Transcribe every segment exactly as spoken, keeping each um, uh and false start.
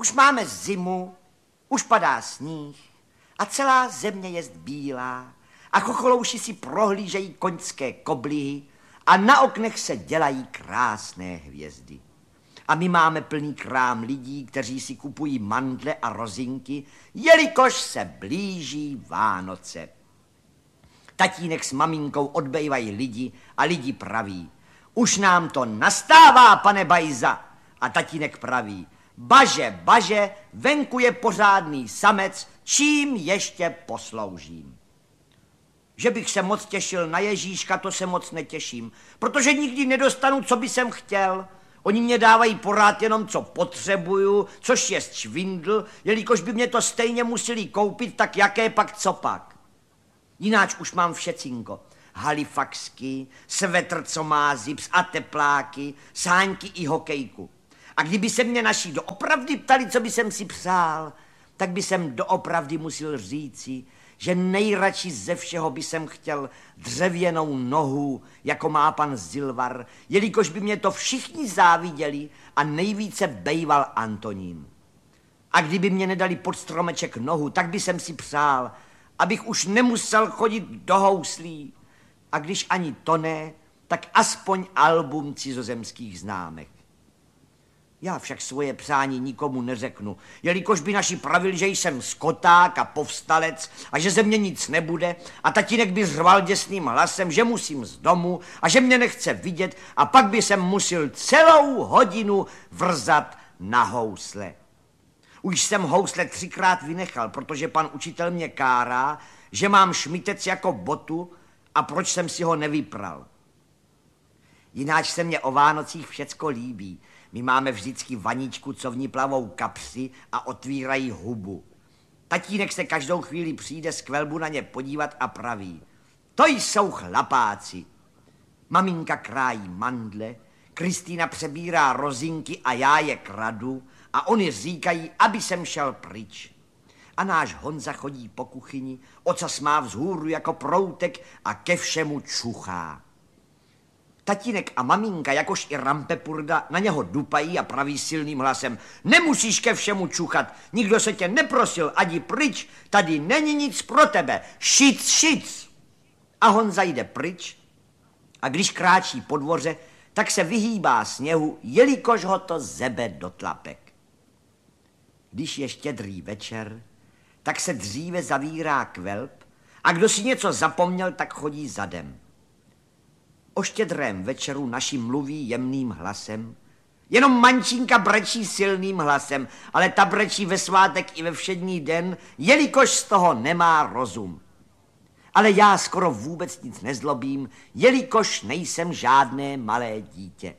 Už máme zimu, už padá sníh a celá země jest bílá a chocholouši si prohlížejí koňské koblihy a na oknech se dělají krásné hvězdy. A my máme plný krám lidí, kteří si kupují mandle a rozinky, jelikož se blíží Vánoce. Tatínek s maminkou odbejvají lidi a lidi praví: už nám to nastává, pane Bajza. A tatínek praví: baže, baže, venku je pořádný samec, čím ještě posloužím. Že bych se moc těšil na Ježíška, to se moc netěším, protože nikdy nedostanu, co by jsem chtěl. Oni mě dávají porád jenom, co potřebuju, což je švindl, jelikož by mě to stejně museli koupit, tak jaké pak, co pak. Jináč už mám všecinko. Halifaxky, svetr, co má zips a tepláky, sáňky i hokejku. A kdyby se mě naši doopravdy ptali, co by jsem si přál, tak by jsem doopravdy musel říci, že nejradši ze všeho by jsem chtěl dřevěnou nohu, jako má pan Zilvar, jelikož by mě to všichni záviděli a nejvíce bejval Antonín. A kdyby mě nedali pod stromeček nohu, tak by jsem si přál, abych už nemusel chodit do houslí. A když ani to ne, tak aspoň album cizozemských známek. Já však svoje přání nikomu neřeknu, jelikož by naši pravili, že jsem skoták a povstalec a že ze mě nic nebude, a tatínek by řval děsným hlasem, že musím z domu a že mě nechce vidět, a pak by jsem musel celou hodinu vrzat na housle. Už jsem housle třikrát vynechal, protože pan učitel mě kárá, že mám šmitec jako botu a proč jsem si ho nevypral. Jináč se mě o Vánocích všecko líbí. My máme vždycky vaničku, co v ní plavou kapři a otvírají hubu. Tatínek se každou chvíli přijde z kvelbu na ně podívat a praví: to jsou chlapáci. Maminka krájí mandle, Kristýna přebírá rozinky a já je kradu a oni říkají, aby jsem šel pryč. A náš Honza chodí po kuchyni, ocas má vzhůru jako proutek a ke všemu čuchá. Tatínek a maminka, jakož i Rampepurda, na něho dupají a praví silným hlasem: nemusíš ke všemu čuchat, nikdo se tě neprosil, adi pryč, tady není nic pro tebe, šic, šic. A Honza jde pryč a když kráčí po dvoře, tak se vyhýbá sněhu, jelikož ho to zebe do tlapek. Když je štědrý večer, tak se dříve zavírá kvelb a kdo si něco zapomněl, tak chodí zadem. O štědrém večeru naši mluví jemným hlasem, jenom mančínka brečí silným hlasem, ale ta brečí ve svátek i ve všední den, jelikož z toho nemá rozum. Ale já skoro vůbec nic nezlobím, jelikož nejsem žádné malé dítě.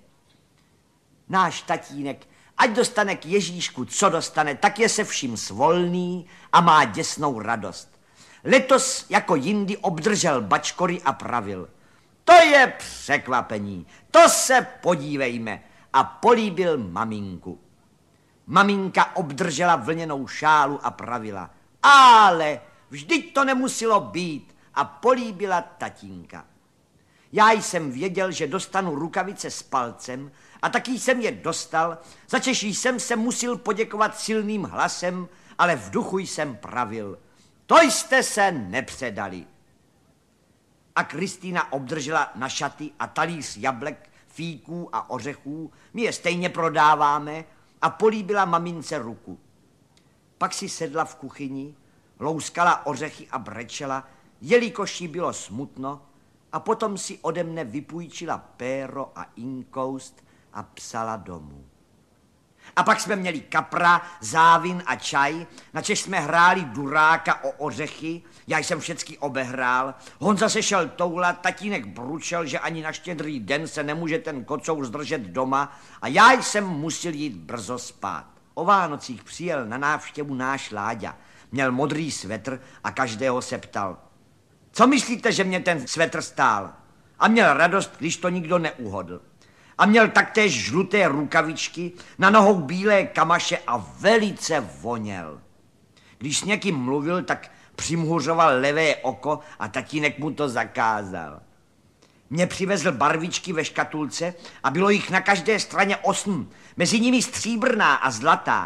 Náš tatínek, ať dostane k Ježíšku, co dostane, tak je se vším svolný a má děsnou radost. Letos jako jindy obdržel bačkory a pravil: to je překvapení, to se podívejme, a políbil maminku. Maminka obdržela vlněnou šálu a pravila: ale vždyť to nemuselo být, a políbila tatínka. Já jsem věděl, že dostanu rukavice s palcem a taky jsem je dostal, začež jsem se musel poděkovat silným hlasem, ale v duchu jsem pravil: to jste se nepředali. A Kristýna obdržela na šaty a talíř jablek, fíků a ořechů, my je stejně prodáváme, a políbila mamince ruku. Pak si sedla v kuchyni, louskala ořechy a brečela, jelikož jí bylo smutno, a potom si ode mne vypůjčila péro a inkoust a psala domů. A pak jsme měli kapra, závin a čaj, načež jsme hráli duráka o ořechy, já jsem všecky obehrál, Honza se šel toulat, tatínek bručel, že ani na štědrý den se nemůže ten kocour zdržet doma a já jsem musel jít brzo spát. O Vánocích přijel na návštěvu náš Láďa, měl modrý svetr a každého se ptal: co myslíte, že mě ten svetr stál? A měl radost, když to nikdo neuhodl. A měl taktéž žluté rukavičky, na nohou bílé kamaše a velice voněl. Když s někým mluvil, tak přimhuřoval levé oko a tatínek mu to zakázal. Mě přivezl barvičky ve škatulce a bylo jich na každé straně osm, mezi nimi stříbrná a zlatá.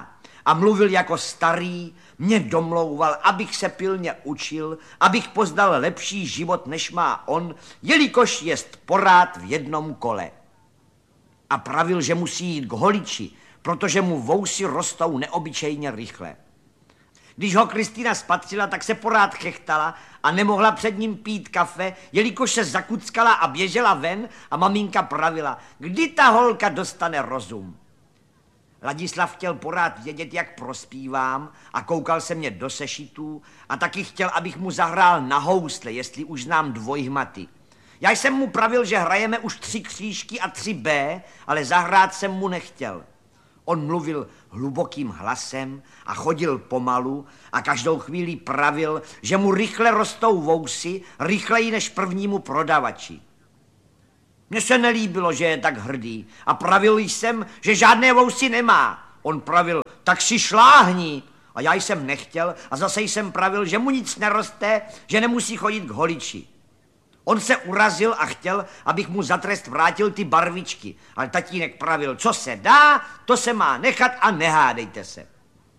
a mluvil jako starý, mě domlouval, abych se pilně učil, abych poznal lepší život, než má on, jelikož jest porád v jednom kole. A pravil, že musí jít k holiči, protože mu vousy rostou neobyčejně rychle. Když ho Kristýna spatřila, tak se porád chechtala a nemohla před ním pít kafe, jelikož se zakuckala a běžela ven a maminka pravila, kdy ta holka dostane rozum. Ladislav chtěl porád vědět, jak prospívám a koukal se mě do sešitů a taky chtěl, abych mu zahrál na housle, jestli už znám dvojhmaty. Já jsem mu pravil, že hrajeme už tři křížky a tři B, ale zahrát jsem mu nechtěl. On mluvil hlubokým hlasem a chodil pomalu a každou chvíli pravil, že mu rychle rostou vousy, rychleji než prvnímu prodavači. Mně se nelíbilo, že je tak hrdý a pravil jsem, že žádné vousy nemá. On pravil, tak si šláhni. A já jsem nechtěl a zase jsem pravil, že mu nic neroste, že nemusí chodit k holiči. On se urazil a chtěl, abych mu za trest vrátil ty barvičky, ale tatínek pravil, co se dá, to se má nechat a nehádejte se.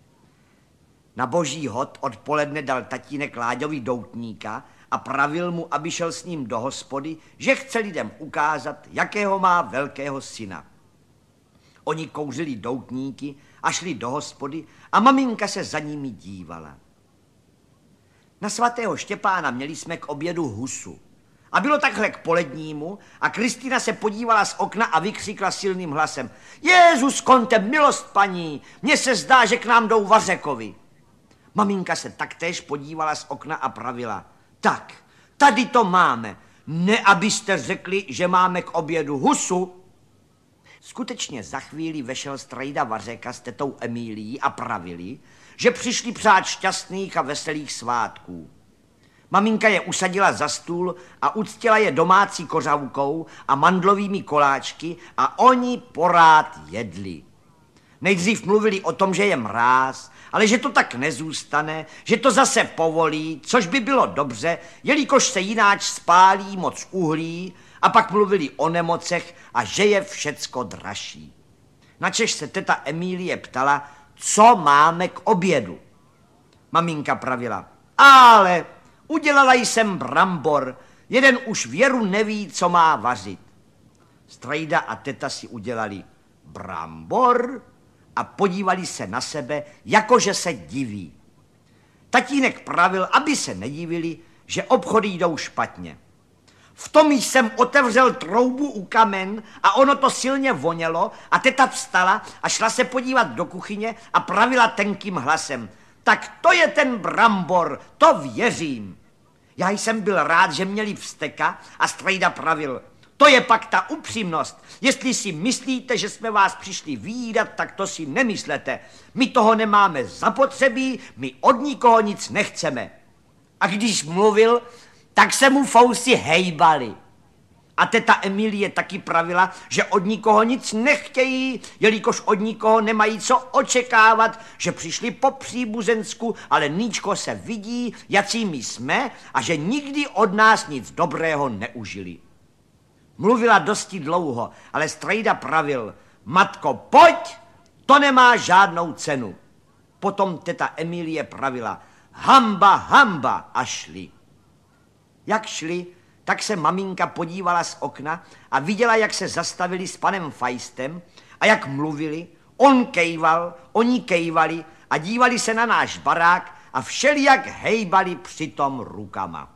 Na boží hod odpoledne dal tatínek Láďovi doutníka a pravil mu, aby šel s ním do hospody, že chce lidem ukázat, jakého má velkého syna. Oni kouřili doutníky a šli do hospody a maminka se za nimi dívala. Na svatého Štěpána měli jsme k obědu husu. A bylo takhle k polednímu a Kristýna se podívala z okna a vykřikla silným hlasem, Jezus konte, milost paní, mně se zdá, že k nám jdou Vařekovi. Maminka se taktéž podívala z okna a pravila, tak, tady to máme, ne abyste řekli, že máme k obědu husu. Skutečně za chvíli vešel strejda Vařeka s tetou Emílií a pravili, že přišli přát šťastných a veselých svátků. Maminka je usadila za stůl a uctila je domácí kořavkou a mandlovými koláčky a oni porád jedli. Nejdřív mluvili o tom, že je mráz, ale že to tak nezůstane, že to zase povolí, což by bylo dobře, jelikož se jináč spálí moc uhlí, a pak mluvili o nemocech a že je všecko dražší. Načež se teta Emílie ptala, co máme k obědu. Maminka pravila, ale udělala jsem brambor, jeden už věru neví, co má vařit. Strejda a teta si udělali brambor a podívali se na sebe, jakože se diví. Tatínek pravil, aby se nedivili, že obchody jdou špatně. V tom jsem otevřel troubu u kamen a ono to silně vonělo a teta vstala a šla se podívat do kuchyně a pravila tenkým hlasem. Tak to je ten brambor, to věřím. Já jsem byl rád, že měli vzteka a strejda pravil. To je pak ta upřímnost. Jestli si myslíte, že jsme vás přišli vídat, tak to si nemyslete. My toho nemáme zapotřebí, my od nikoho nic nechceme. A když mluvil, tak se mu fousy hejbaly. A teta Emílie taky pravila, že od nikoho nic nechtějí, jelikož od nikoho nemají co očekávat, že přišli po příbuzensku, ale níčko se vidí, jací my jsme a že nikdy od nás nic dobrého neužili. Mluvila dosti dlouho, ale strejda pravil, matko, pojď, to nemá žádnou cenu. Potom teta Emílie pravila, hamba, hamba a šli. Jak šli, tak se maminka podívala z okna a viděla, jak se zastavili s panem Fajstem a jak mluvili. On kejval, oni kejvali a dívali se na náš barák a všelijak hejbali přitom rukama.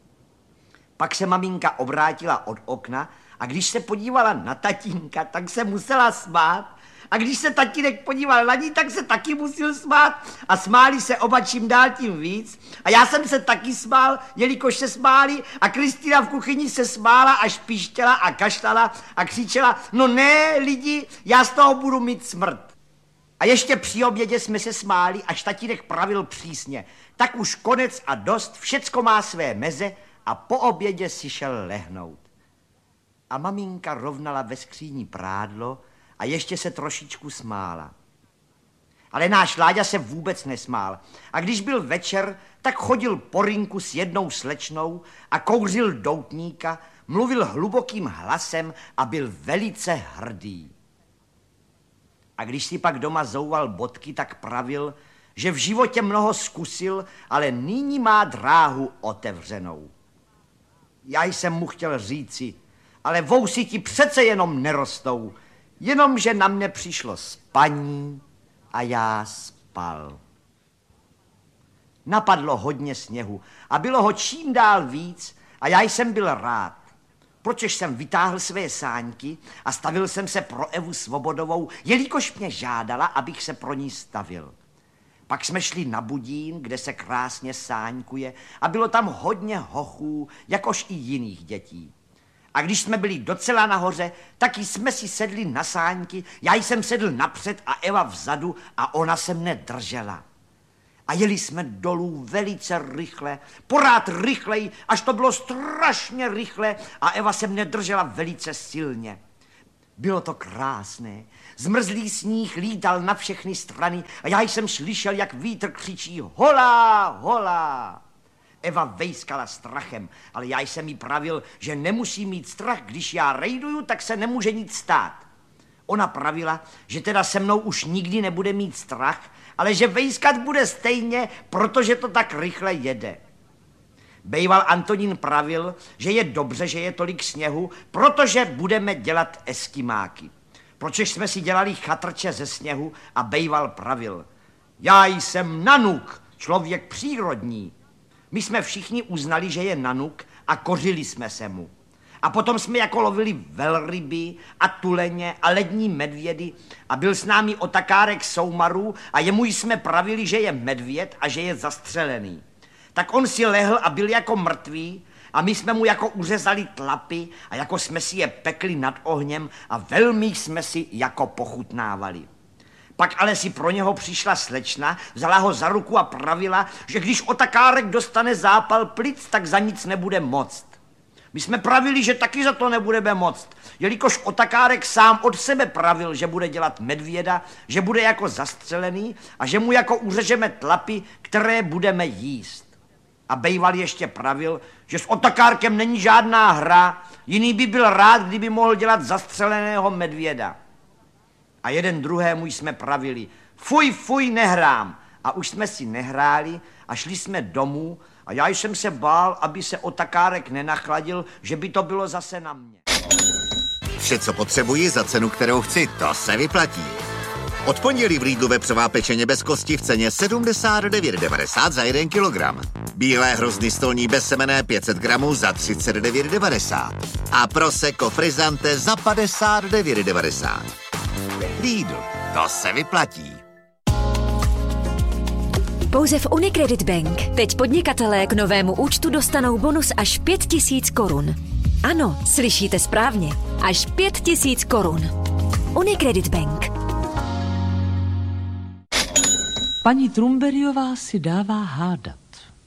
Pak se maminka obrátila od okna a když se podívala na tatínka, tak se musela smát. A když se tatínek podíval na ní, tak se taky musel smát a smáli se oba čím dál tím víc. A já jsem se taky smál, jelikož se smáli a Kristýna v kuchyni se smála až píštěla a kašlala a křičela, no ne, lidi, já z toho budu mít smrt. A ještě při obědě jsme se smáli, až tatínek pravil přísně, tak už konec a dost, všecko má své meze a po obědě si šel lehnout. A maminka rovnala ve skříni prádlo a ještě se trošičku smála. Ale náš Láďa se vůbec nesmál. A když byl večer, tak chodil po rynku s jednou slečnou a kouřil doutníka, mluvil hlubokým hlasem a byl velice hrdý. A když si pak doma zouval bodky, tak pravil, že v životě mnoho zkusil, ale nyní má dráhu otevřenou. Já jsem mu chtěl říci, ale vousy ti přece jenom nerostou, jenomže na mne přišlo spaní a já spal. Napadlo hodně sněhu a bylo ho čím dál víc a já jsem byl rád. Pročež jsem vytáhl své sáňky a stavil jsem se pro Evu Svobodovou, jelikož mě žádala, abych se pro ní stavil. Pak jsme šli na Budín, kde se krásně sáňkuje a bylo tam hodně hochů, jakož i jiných dětí. A když jsme byli docela nahoře, taky jsme si sedli na sáňky, já jsem sedl napřed a Eva vzadu a ona se mne držela. A jeli jsme dolů velice rychle, pořád rychleji, až to bylo strašně rychle a Eva se mne držela velice silně. Bylo to krásné, zmrzlý sníh lítal na všechny strany a já jsem slyšel, jak vítr křičí hola, hola. Eva vejskala strachem, ale já jsem jí pravil, že nemusí mít strach, když já rejduju, tak se nemůže nic stát. Ona pravila, že teda se mnou už nikdy nebude mít strach, ale že vejskat bude stejně, protože to tak rychle jede. Bejval Antonín pravil, že je dobře, že je tolik sněhu, protože budeme dělat eskimáky. Pročež jsme si dělali chatrče ze sněhu a Bejval pravil. Já jsem nanuk, člověk přírodní. My jsme všichni uznali, že je nanuk a kořili jsme se mu. A potom jsme jako lovili velryby a tuleně a lední medvědy a byl s námi otakárek soumarů a jemu jsme pravili, že je medvěd a že je zastřelený. Tak on si lehl a byl jako mrtvý a my jsme mu jako uřezali tlapy a jako jsme si je pekli nad ohněm a velmi jsme si jako pochutnávali. Pak ale si pro něho přišla slečna, vzala ho za ruku a pravila, že když otakárek dostane zápal plic, tak za nic nebude moct. My jsme pravili, že taky za to nebudeme moct, jelikož otakárek sám od sebe pravil, že bude dělat medvěda, že bude jako zastřelený a že mu jako uřežeme tlapy, které budeme jíst. A Bejval ještě pravil, že s otakárkem není žádná hra, jiný by byl rád, kdyby mohl dělat zastřeleného medvěda. A jeden druhému jsme pravili, fuj, fuj, nehrám. A už jsme si nehráli a šli jsme domů a já jsem se bál, aby se otakárek nenachladil, že by to bylo zase na mě. Vše, co potřebuji za cenu, kterou chci, to se vyplatí. Od pondělí v Lidlu vepřová pečeně bez kosti v ceně sedmdesát devět devadesát za jeden kilogram. Bílé hrozny stolní bezsemenné pět set gramů za třicet devět devadesát. A prosecco frizzante za padesát devět devadesát. Lidl, to se vyplatí. Pouze v Unicredit Bank teď podnikatelé k novému účtu dostanou bonus až pět tisíc korun. Ano, slyšíte správně, až pět tisíc korun. Unicredit Bank. Paní Trumberiová si dává hádat.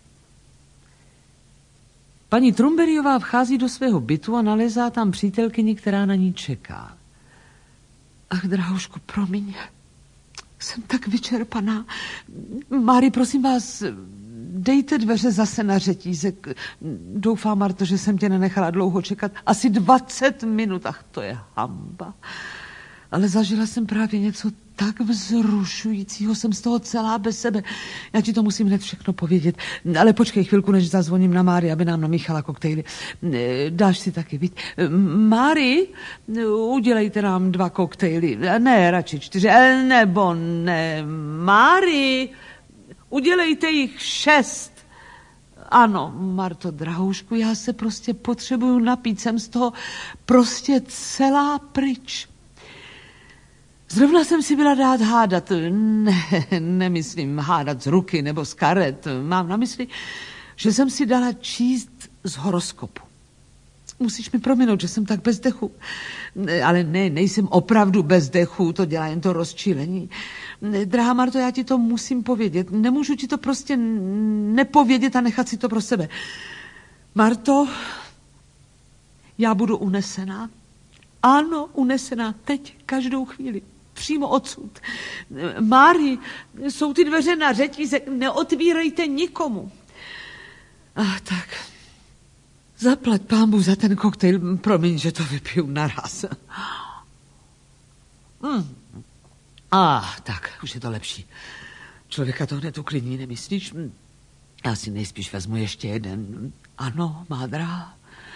Paní Trumberiová vchází do svého bytu a nalezá tam přítelkyni, která na ní čeká. Ach, drahušku, promiň. Jsem tak vyčerpaná. Mári, prosím vás, dejte dveře zase na řetízek. Doufám, Marto, že jsem tě nenechala dlouho čekat. Asi dvacet minut, ach, to je hamba. Ale zažila jsem právě něco tak vzrušujícího, jsem z toho celá bez sebe. Já ti to musím hned všechno povědět. Ale počkej chvilku, než zazvoním na Mári, aby nám namíchala koktejly. Dáš si taky, viď? Mári, udělejte nám dva koktejly. Ne, radši čtyři, nebo ne. Mári, udělejte jich šest. Ano, Marto, drahoušku, já se prostě potřebuju napít. Jsem z toho prostě celá pryč. Zrovna jsem si byla dát hádat, ne, nemyslím hádat z ruky nebo z karet, mám na mysli, že jsem si dala číst z horoskopu. Musíš mi prominout, že jsem tak bez dechu. Ale ne, nejsem opravdu bez dechu, to dělá jen to rozčílení. Drahá Marto, já ti to musím povědět. Nemůžu ti to prostě nepovědět a nechat si to pro sebe. Marto, já budu unesená. Ano, unesená teď, každou chvíli. Přímo odsud. Mári, jsou ty dveře na řetízek, neotvírejte nikomu. Ach, tak. Zaplať pánbůh za ten koktejl, promiň, že to vypiju naraz. Hmm. A, ah, tak, už je to lepší. Člověka to hned uklidní, nemyslíš? Já si nejspíš vezmu ještě jeden. Ano, má drahá.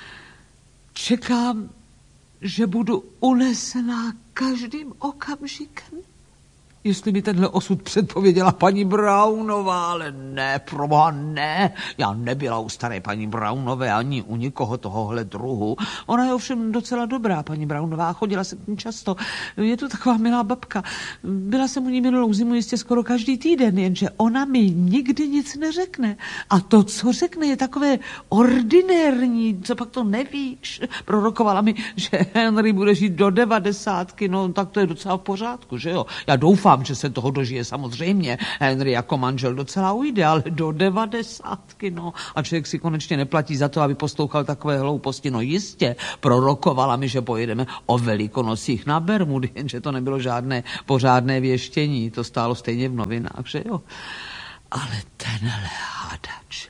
Čekám, že budu unesená každým okamžikem. Jestli mi tenhle osud předpověděla paní Brownová, ale ne, proboha, ne. Já nebyla u staré paní Brownové ani u nikoho tohohle druhu. Ona je ovšem docela dobrá, paní Brownová, chodila jsem k ní často. Je to taková milá babka. Byla jsem u ní minulou zimu jistě skoro každý týden, jenže ona mi nikdy nic neřekne. A to, co řekne, je takové ordinérní, co pak to nevíš. Prorokovala mi, že Henry bude žít do devadesátky, no tak to je docela v pořádku, že jo? Já doufám, že se toho dožije samozřejmě. Henry jako manžel docela ujde, ale do devadesátky, no. A člověk si konečně neplatí za to, aby poslouchal takové hlouposti. No jistě, prorokovala mi, že pojedeme o Velikonocích na Bermudy, jenže to nebylo žádné pořádné věštění. To stálo stejně v novinách, že jo. Ale tenhle hádač,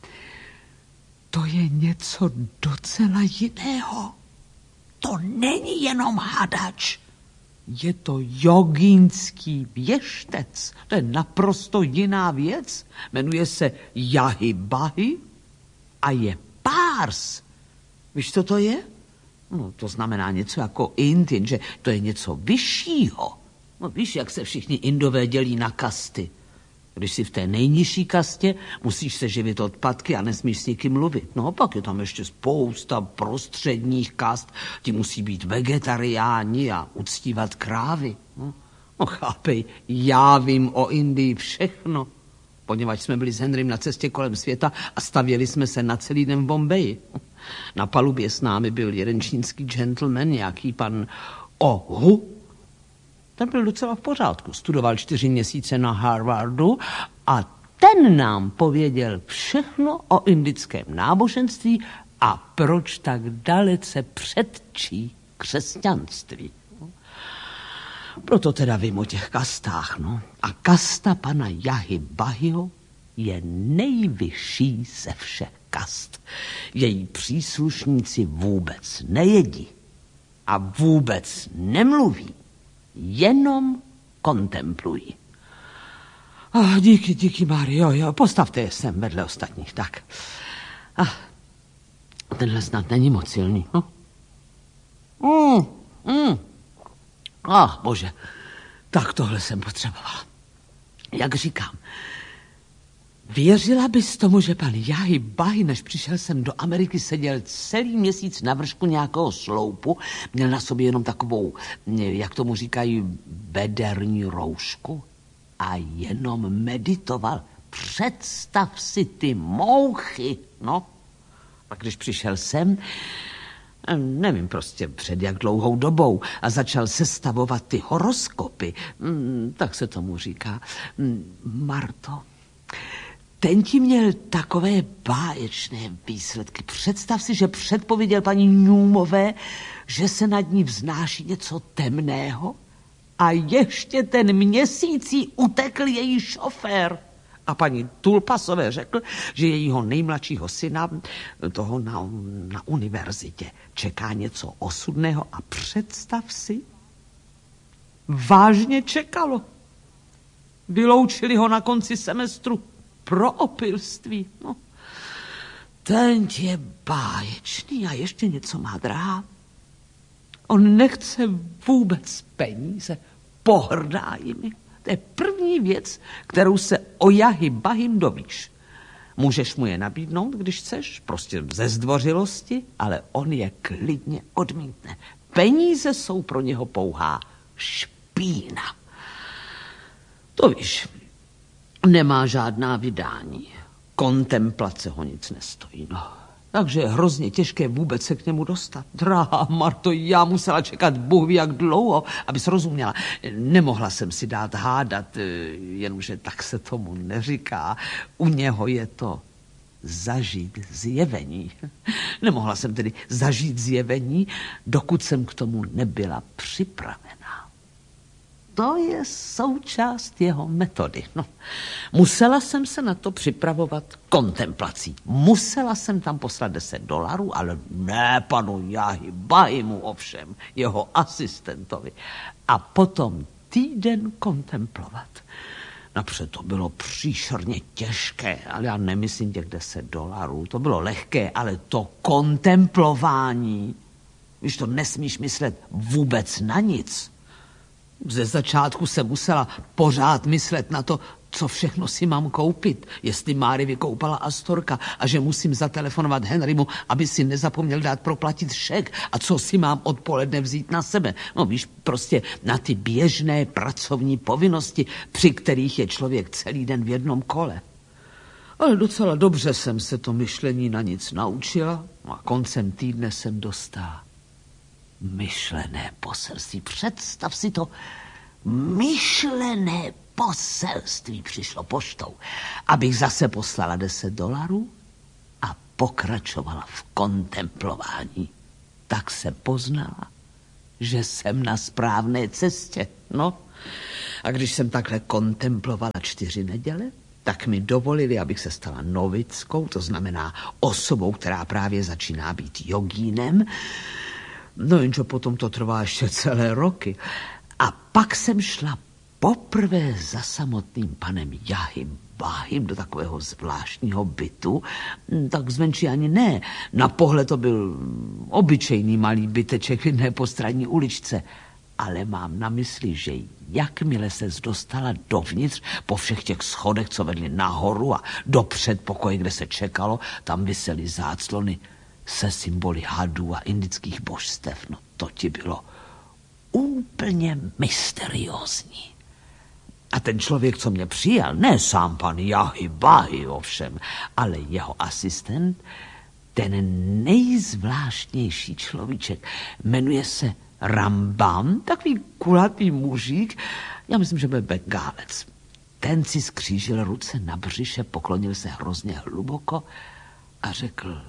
to je něco docela jiného. To není jenom hádač. Je to jogínský věštec. To je naprosto jiná věc. Jmenuje se Jahy-Bahy a je párs. Víš, co to je? No, to znamená něco jako Ind, jenže to je něco vyššího. No, víš, jak se všichni Indové dělí na kasty. Když jsi v té nejnižší kastě, musíš se živit odpadky a nesmíš s nikým mluvit. No, pak je tam ještě spousta prostředních kast. Ti musí být vegetariáni a uctívat krávy. No, no chápej, já vím o Indii všechno. Poněvadž jsme byli s Henrym na cestě kolem světa a stavěli jsme se na celý den v Bombeji. Na palubě s námi byl jeden čínský gentleman, nějaký pan Ohu. Ten byl docela v pořádku. Studoval čtyři měsíce na Harvardu a ten nám pověděl všechno o indickém náboženství a proč tak dalece předčí křesťanství. Proto teda vím o těch kastách, no. A kasta pana Jahy-Bahyho je nejvyšší ze všech kast. Její příslušníci vůbec nejedí a vůbec nemluví. Jenom kontemplují. Oh, díky, díky, Mario, jo, postavte je sem vedle ostatních, tak. A tenhle snad není moc silný, no? Mm, mm. Ach, bože, tak tohle jsem potřebovala. Jak říkám, věřila bys tomu, že pan Jahy-Bahy, než přišel jsem do Ameriky, seděl celý měsíc na vršku nějakého sloupu, měl na sobě jenom takovou, jak tomu říkají, bederní roušku a jenom meditoval. Představ si ty mouchy, no. A když přišel sem, nevím prostě před jak dlouhou dobou, a začal sestavovat ty horoskopy, tak se tomu říká, Marto, ten ti měl takové báječné výsledky. Představ si, že předpověděl paní Newmové, že se nad ní vznáší něco temného a ještě ten měsíc jí utekl její šofér. A paní Tulpasové řekl, že jejího nejmladšího syna, toho na, na univerzitě, čeká něco osudného a představ si, vážně čekalo. Vyloučili ho na konci semestru pro opilství. No. Ten je báječný a ještě něco má, drahá. On nechce vůbec peníze, pohrdá jimi. To je první věc, kterou se o Jahy-Bahym dovíš. Můžeš mu je nabídnout, když chceš, prostě ze zdvořilosti, ale on je klidně odmítne. Peníze jsou pro něho pouhá špína. To víš, nemá žádná vydání. Kontemplace ho nic nestojí, no. Takže je hrozně těžké vůbec se k němu dostat. Drahá Marto, já musela čekat Bůh ví jak dlouho, abys rozuměla. Nemohla jsem si dát hádat, jenomže tak se tomu neříká. U něho je to zažít zjevení. Nemohla jsem tedy zažít zjevení, dokud jsem k tomu nebyla připravená. To je součást jeho metody. No. Musela jsem se na to připravovat kontemplací. Musela jsem tam poslat deset dolarů, ale ne panu Jahy-Bahymu ovšem, jeho asistentovi. A potom týden kontemplovat. Napřed to bylo příšerně těžké, ale já nemyslím těch deset dolarů. To bylo lehké, ale to kontemplování, víš, to nesmíš myslet vůbec na nic. Ze začátku se musela pořád myslet na to, co všechno si mám koupit, jestli Máry vykoupala Astorka a že musím zatelefonovat Henrymu, aby si nezapomněl dát proplatit šek a co si mám odpoledne vzít na sebe. No víš, prostě na ty běžné pracovní povinnosti, při kterých je člověk celý den v jednom kole. Ale docela dobře jsem se to myšlení na nic naučila a koncem týdne jsem dostala myšlené poselství. Představ si to, myšlené poselství přišlo poštou, abych zase poslala deset dolarů a pokračovala v kontemplování. Tak se poznala, že jsem na správné cestě. No, a když jsem takhle kontemplovala čtyři neděle, tak mi dovolili, abych se stala novickou, to znamená osobou, která právě začíná být jogínem. No jenže potom to trvá ještě celé roky. A pak jsem šla poprvé za samotným panem Jahim Bahim do takového zvláštního bytu, tak zvenčí ani ne. Na pohled to byl obyčejný malý byteček v jedné postranní uličce. Ale mám na mysli, že jakmile se dostala dovnitř po všech těch schodech, co vedly nahoru a do předpokoje, kde se čekalo, tam visely záclony se symboly hadů a indických božstev. No to ti bylo úplně mysteriózní. A ten člověk, co mě přijal, ne sám pan Jahi Bahi ovšem, ale jeho asistent, ten nejzvláštnější človíček, jmenuje se Rambam, takový kulatý mužík, já myslím, že byl Bengálec. Ten si skřížil ruce na břiše, poklonil se hrozně hluboko a řekl: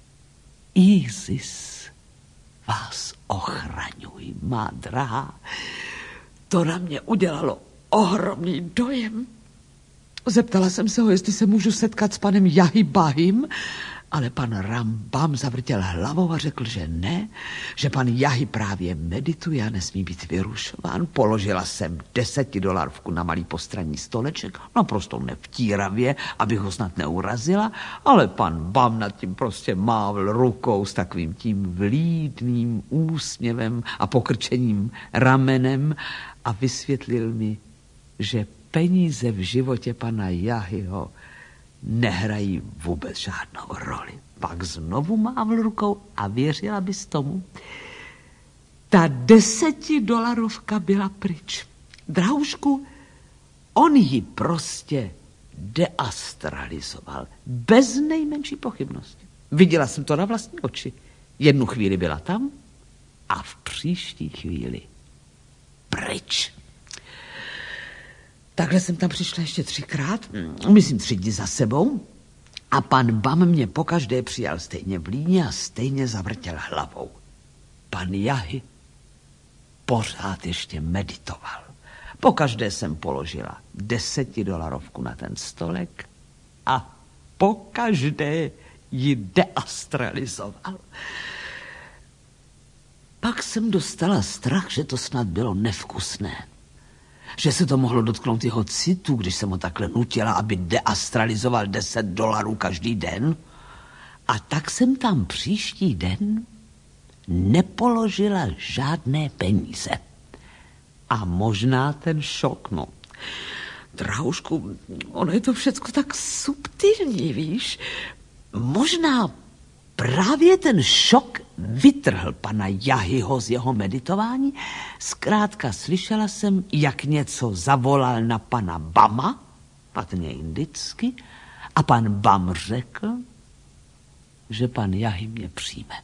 Isis vás ochraňuj, má drahá. To na mě udělalo ohromný dojem. Zeptala jsem se ho, jestli se můžu setkat s panem Jahi Bahim, ale pan Rambam zavrtěl hlavou a řekl, že ne, že pan Jahi právě medituje a nesmí být vyrušován. Položila jsem desetidolarovku na malý postranní stoleček, naprosto nevtíravě, abych ho snad neurazila, ale pan Bam nad tím prostě mávl rukou s takovým tím vlídným úsměvem a pokrčením ramenem a vysvětlil mi, že peníze v životě pana Jahiho nehrají vůbec žádnou roli. Pak znovu mávl rukou a věřila bys tomu, ta desetidolarovka byla pryč. Drahušku, on ji prostě deastralizoval. Bez nejmenší pochybnosti. Viděla jsem to na vlastní oči. Jednu chvíli byla tam a v příští chvíli pryč. Takhle jsem tam přišla ještě třikrát, myslím tři dny za sebou, a pan Bam mě pokaždé přijal stejně v líně a stejně zavrtěl hlavou. Pan Jahi pořád ještě meditoval. Pokaždé jsem položila desetidolarovku na ten stolek a pokaždé ji deastralizoval. Pak jsem dostala strach, že to snad bylo nevkusné. Že se to mohlo dotknout jeho citu, když jsem ho takhle nutila, aby deastralizoval deset dolarů každý den. A tak jsem tam příští den nepoložila žádné peníze. A možná ten šok, no. Drahušku, ono je to všecko tak subtilní, víš. Možná právě ten šok vytrhl pana Jahiho z jeho meditování. Zkrátka slyšela jsem, jak něco zavolal na pana Bama, patrně indicky, a pan Bam řekl, že pan Jahi mě přijme.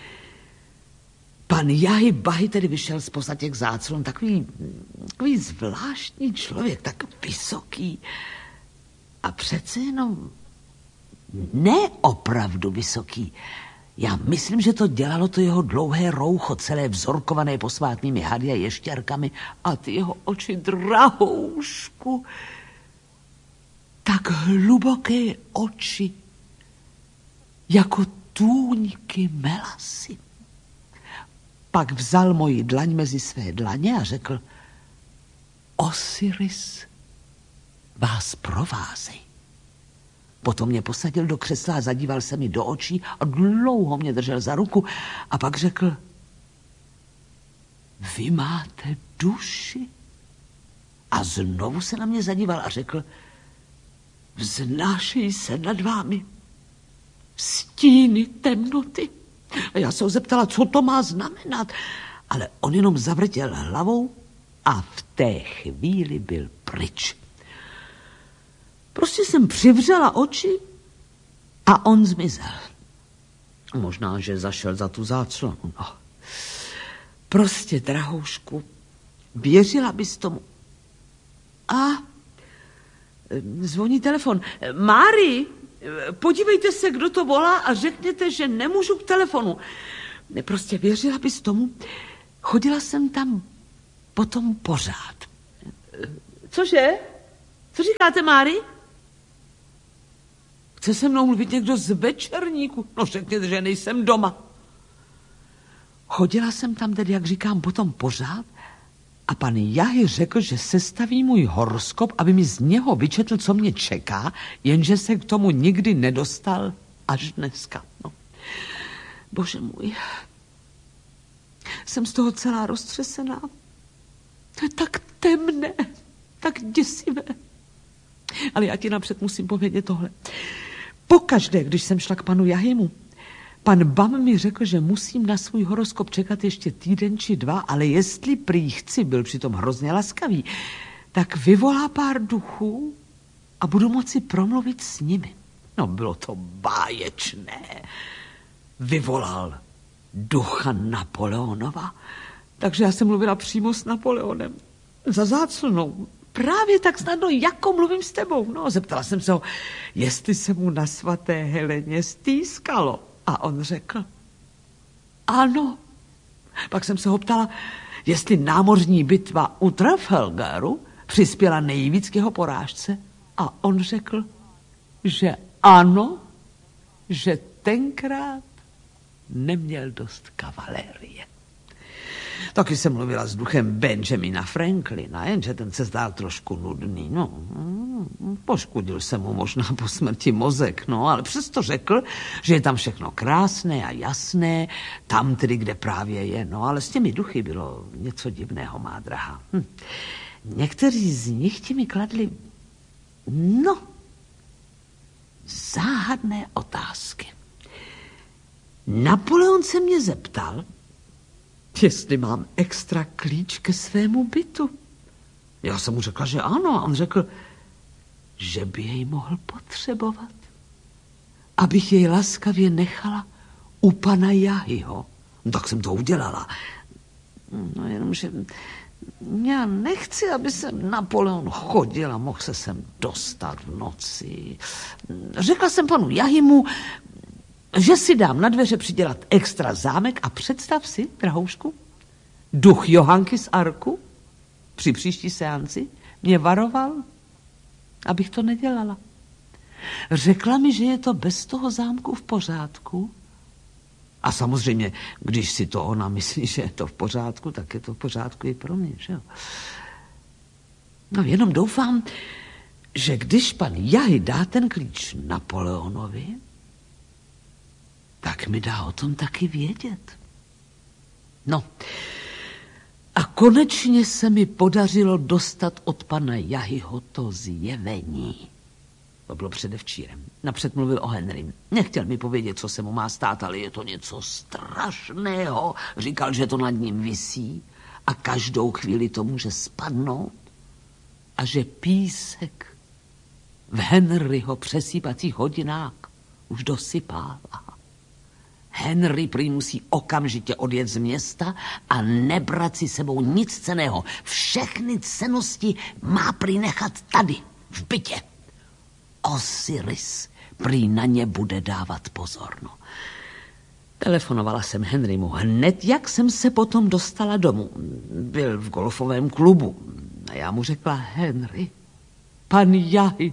Pan Jahi Bahi tedy vyšel z poza těch záclon, takový, takový zvláštní člověk, tak vysoký a přece jenom ne opravdu vysoký. Já myslím, že to dělalo to jeho dlouhé roucho, celé vzorkované posvátnými hady a ještěrkami, a ty jeho oči, drahoušku, tak hluboké oči, jako tůňky melasy. Pak vzal moji dlaň mezi své dlaně a řekl: Osiris vás provázej. Potom mě posadil do křesla a zadíval se mi do očí a dlouho mě držel za ruku a pak řekl: vy máte duši? A znovu se na mě zadíval a řekl: vznášejí se nad vámi stíny temnoty. A já se ho zeptala, co to má znamenat, ale on jenom zavrtěl hlavou a v té chvíli byl pryč. Prostě jsem přivřela oči a on zmizel. Možná, že zašel za tu záclonu. No. Prostě, drahoušku, věřila bys tomu. A zvoní telefon. Mári, podívejte se, kdo to volá a řekněte, že nemůžu k telefonu. Prostě věřila bys tomu. Chodila jsem tam potom pořád. Cože? Co říkáte, Mári? Chce se mnou mluvit někdo z večerníku? No řekněte, že nejsem doma. Chodila jsem tam tedy, jak říkám, potom pořád a pan Jahy řekl, že sestaví můj horoskop, aby mi z něho vyčetl, co mě čeká, jenže se k tomu nikdy nedostal až dneska. No. Bože můj, jsem z toho celá roztřesená. To je tak temné, tak děsivé. Ale já ti napřed musím povědět tohle. Pokaždé, když jsem šla k panu Jahymu, pan Bam mi řekl, že musím na svůj horoskop čekat ještě týden či dva, ale jestli prý chci, byl přitom hrozně laskavý, tak vyvolá pár duchů a budu moci promluvit s nimi. No, bylo to báječné. Vyvolal ducha Napoleonova, takže já jsem mluvila přímo s Napoleonem. Za záclnou. Právě tak snadno, jako mluvím s tebou. No, zeptala jsem se ho, jestli se mu na svaté Heleně stýskalo. A on řekl, ano. Pak jsem se ho ptala, jestli námořní bitva u Trafalgaru přispěla nejvíc k jeho porážce. A on řekl, že ano, že tenkrát neměl dost kavalérie. Taky jsem mluvila s duchem Benjamina Franklina, jenže ten se zdál trošku nudný. No, poškodil se mu možná po smrti mozek, no, ale přesto řekl, že je tam všechno krásné a jasné, tam tedy, kde právě je. No, ale s těmi duchy bylo něco divného, má drahá. Hm. Někteří z nich ti mi kladli, no, záhadné otázky. Napoleon se mě zeptal, jestli mám extra klíč ke svému bytu. Já jsem mu řekla, že ano. A on řekl, že by jej mohl potřebovat. Abych jej laskavě nechala u pana Jahyho. No, tak jsem to udělala. No jenomže já nechci, aby sem Napoleon chodil a mohl se sem dostat v noci. Řekla jsem panu Jahymu, že si dám na dveře přidělat extra zámek a představ si, drahoušku, duch Johanky z Arku při příští seanci mě varoval, abych to nedělala. Řekla mi, že je to bez toho zámku v pořádku. A samozřejmě, když si to ona myslí, že je to v pořádku, tak je to v pořádku i pro mě, že jo? No jenom doufám, že když pan Jahy dá ten klíč Napoleonovi, tak mi dá o tom taky vědět. No, a konečně se mi podařilo dostat od pana Jahyho to zjevení. To bylo předevčírem. Napřed mluvil o Henrym. Nechtěl mi povědět, co se mu má stát, ale je to něco strašného. Říkal, že to nad ním visí a každou chvíli to může spadnout a že písek v Henryho přesýpacích hodinách už dosypává. Henry prý musí okamžitě odjet z města a nebrat si sebou nic cenného. Všechny cennosti má prý nechat tady, v bytě. Osiris prý na ně bude dávat pozor. No. Telefonovala jsem Henrymu hned, jak jsem se potom dostala domů. Byl v golfovém klubu. A já mu řekla, Henry, pan Jahy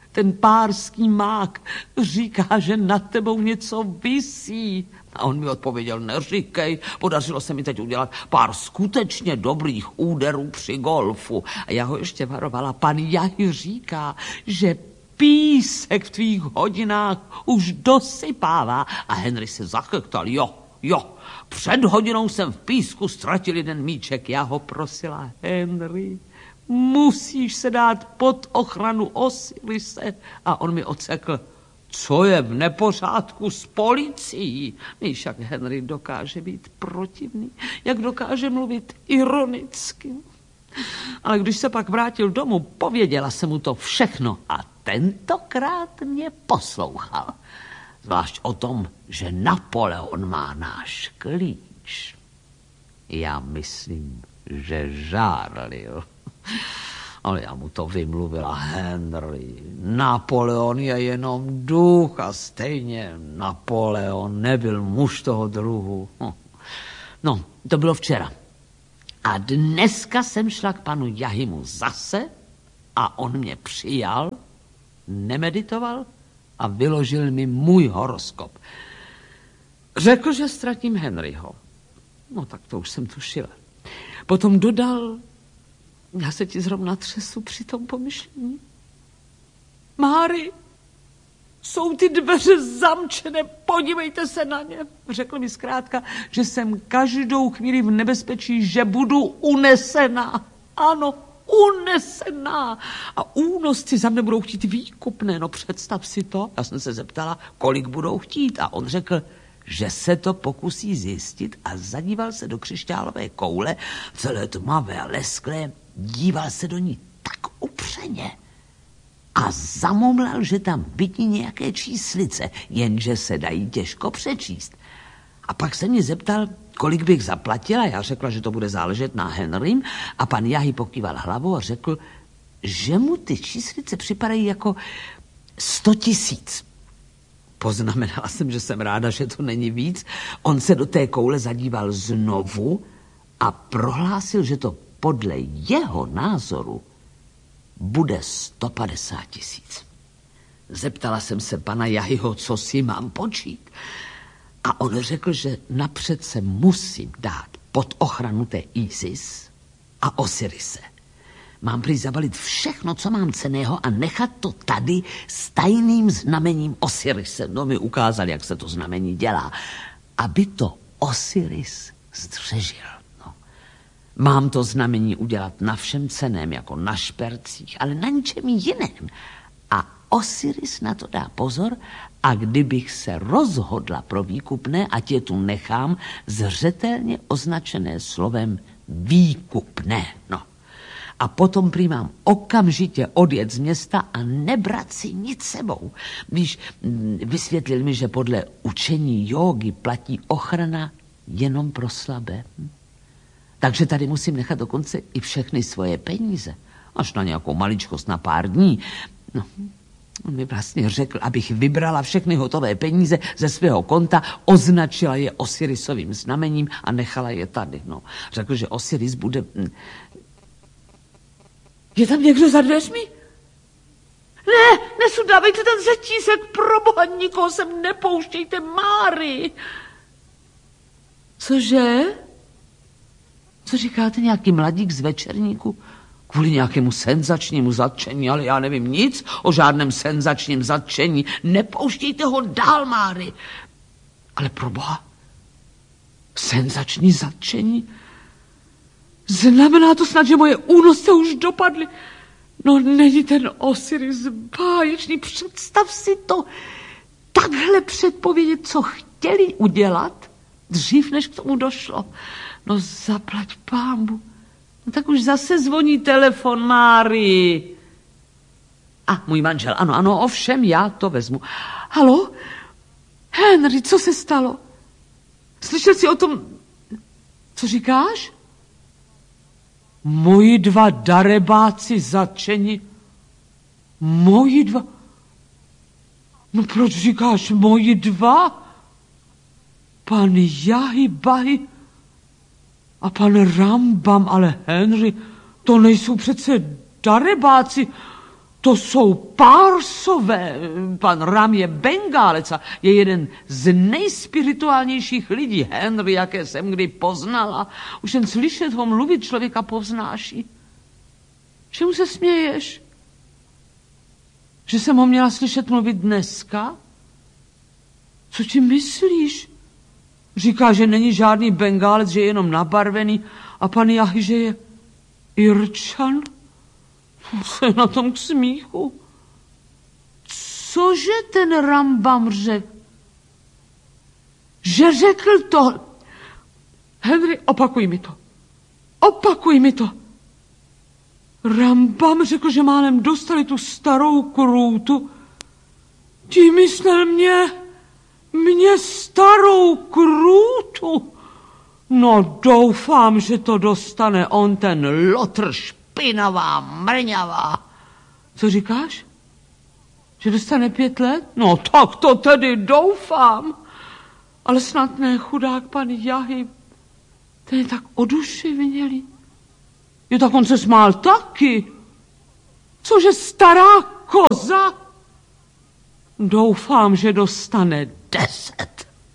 Ten párský mák říká, že nad tebou něco visí. A on mi odpověděl, neříkej, podařilo se mi teď udělat pár skutečně dobrých úderů při golfu. A já ho ještě varovala, pan Jahy říká, že písek v tvých hodinách už dosypává. A Henry se zachechtal, jo, jo, před hodinou jsem v písku ztratil jeden míček. Já ho prosila, Henry, musíš se dát pod ochranu Osirise. A on mi odsekl, co je v nepořádku s policií. Víš, jak Henry dokáže být protivný, jak dokáže mluvit ironicky. Ale když se pak vrátil domů, pověděla se mu to všechno a tentokrát mě poslouchal. Zvlášť o tom, že Napoleon má náš klíč. Já myslím, že žárlil. Ale já mu to vymluvila, Henry. Napoleon je jenom duch a stejně Napoleon nebyl muž toho druhu. No, to bylo včera. A dneska jsem šla k panu Jahymu zase a on mě přijal, nemeditoval a vyložil mi můj horoskop. Řekl, že ztratím Henryho. No tak to už jsem tušila. Potom dodal, já se ti zrovna třesu při tom pomyšlení. Máry, jsou ty dveře zamčené, podívejte se na ně. Řekl mi zkrátka, že jsem každou chvíli v nebezpečí, že budu unesená. Ano, unesená. A únosci za mne budou chtít výkupné. No představ si to. Já jsem se zeptala, kolik budou chtít. A on řekl, že se to pokusí zjistit a zadíval se do křišťálové koule, celé tmavé a lesklé, díval se do ní tak upřeně a zamumlal, že tam vidí nějaké číslice, jenže se dají těžko přečíst. A pak se mě zeptal, kolik bych zaplatila. Já řekla, že to bude záležet na Henrym a pan Jahy pokýval hlavou a řekl, že mu ty číslice připadají jako sto tisíc. Poznamenala jsem, že jsem ráda, že to není víc. On se do té koule zadíval znovu a prohlásil, že to podle jeho názoru bude sto padesát tisíc. Zeptala jsem se pana Jahyho, co si mám počít. A on řekl, že napřed se musím dát pod ochranu té Isis a Osirise. Mám prý zabalit všechno, co mám cenného a nechat to tady s tajným znamením Osirise. No mi ukázal, jak se to znamení dělá. Aby to Osiris zdřežil. No. Mám to znamení udělat na všem cenném, jako na špercích, ale na ničem jiném. A Osiris na to dá pozor a kdybych se rozhodla pro výkupné, ať je tu nechám zřetelně označené slovem výkupné. No. A potom prý mám okamžitě odjet z města a nebrat si nic sebou. Víš, vysvětlil mi, že podle učení jógy platí ochrana jenom pro slabé. Takže tady musím nechat dokonce i všechny svoje peníze. Až na nějakou maličkost na pár dní. No, on mi vlastně řekl, abych vybrala všechny hotové peníze ze svého konta, označila je Osirisovým znamením a nechala je tady. No, řekl, že Osiris bude... Je tam někdo za dveřmi? Ne, nesudávejte ten řetízek, proboha, nikoho sem nepouštějte, Máry. Cože? Co říkáte, nějaký mladík z večerníku? Kvůli nějakému senzačnímu zatčení, ale já nevím nic o žádném senzačním zatčení. Nepouštějte ho dál, Máry. Ale proboha, senzační zatčení? Znamená to snad, že moje únosce už dopadly. No není ten Osiris báječný, představ si to. Takhle předpovědět, co chtěli udělat, dřív než k tomu došlo. No zaplať pámbu. No tak už zase zvoní telefon, Máry. A můj manžel, ano, ano, ovšem, já to vezmu. Haló? Henry, co se stalo? Slyšel jsi o tom... Co říkáš? Moji dva darebáci zatčeni. Moji dva... No proč říkáš moji dva? Pan Jahy Bahy a pan Rambam, ale Henry, to nejsou přece darebáci. To jsou Pársové. Pan Ram je Bengálec a je jeden z nejspirituálnějších lidí, Henry, jaké jsem kdy poznala. Už jen slyšet ho mluvit člověka povznáší. Čemu se směješ? Že jsem ho měla slyšet mluvit dneska? Co ti myslíš? Říká, že není žádný Bengálec, že je jenom nabarvený a pan Jahy, že je Irčan? Co je na tom k smíchu? Cože ten Rambam řekl? Že řekl to... Henry, opakuj mi to. Opakuj mi to. Rambam řekl, že málem dostali tu starou krůtu. Tím myslel mě... Mě starou krůtu. No doufám, že to dostane on ten lotr špinavá, mrňavá. Co říkáš? Že dostane pět let? No tak to tedy doufám. Ale snad ne, chudák pan Jahy. Ten je tak oduševnělý. Jo, tak on se smál taky. Cože stará koza? Doufám, že dostane deset.